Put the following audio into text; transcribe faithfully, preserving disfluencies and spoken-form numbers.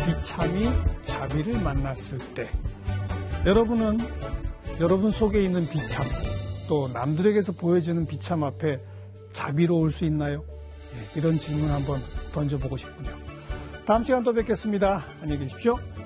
비참이 자비를 만났을 때 여러분은 여러분 속에 있는 비참 또 남들에게서 보여지는 비참 앞에 자비로울 수 있나요? 이런 질문 한번 던져보고 싶군요. 다음 시간 또 뵙겠습니다. 안녕히 계십시오.